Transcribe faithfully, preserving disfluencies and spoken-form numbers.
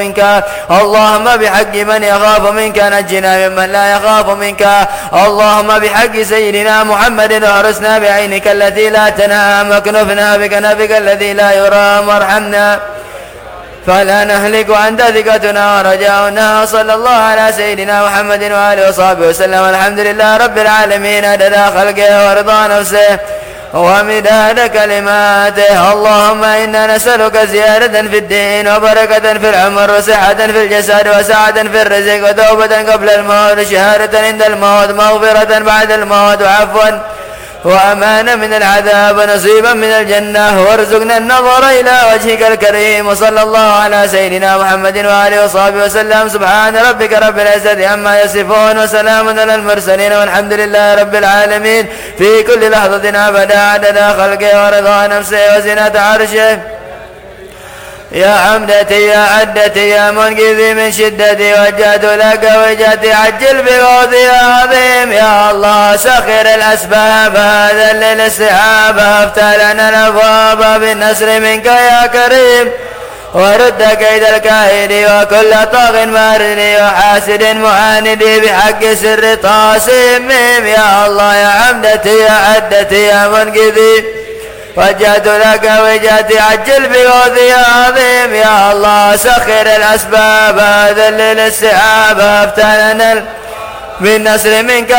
منك. اللهم بحق من يخاف منك نجنا ممن لا يخاف منك. اللهم بحق سيدنا محمد احرسنا بعينك التي لا تنام واكنفنا بكنفك الذي لا يرام وارحمنا فلا نهلك وأنت ثقتنا ورجاؤنا. صلى الله على سيدنا محمد وآله وصحبه وسلم. الحمد لله رب العالمين عدد خلقه ورضا نفسه ومداد كلماته. اللهم إنا نسألك زيادة في الدين وبركة في العمر وصحة في الجسد وسعة في الرزق وتوبة قبل الموت شهادة عند الموت مغفرة بعد الموت وعفوا وأمانا من العذاب ونصيبا من الجنة وارزقنا النظر إلى وجهك الكريم. وصلى الله على سيدنا محمد وآله وصحبه وسلم. سبحان ربك رب العزة عما يصفون وسلام على المرسلين والحمد لله رب العالمين في كل لحظة أبدا عدد خلقه ورضا نفسه وزنة عرشه. يا حمدتي يا عدتي يا منقذي من شدتي وجهت لك وجهتي عجل بغوثي يا عظيم. يا الله سخر الأسباب هذا للسحاب افتح لنا الأبواب بالنصر منك يا كريم ورد كيد الكاهن وكل طاغ مارد وحاسد معاند بحق سر طاسم. يا الله يا حمدتي يا عدتي يا منقذي وجهت لك وجهتي عجل بغوثي يا عظيم. يا الله سخر الأسباب ذلل السحاب افتح لنا بالنصر منك